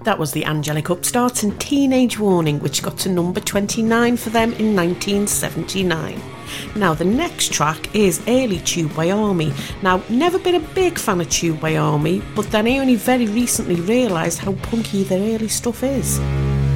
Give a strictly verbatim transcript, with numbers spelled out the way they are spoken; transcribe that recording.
That was the Angelic Upstarts and Teenage Warning, which got to number twenty-nine for them in nineteen seventy-nine. Now the next track is early Tube by Army. Now, never been a big fan of Tube by Army, but then I only very recently realised how punky their early stuff is.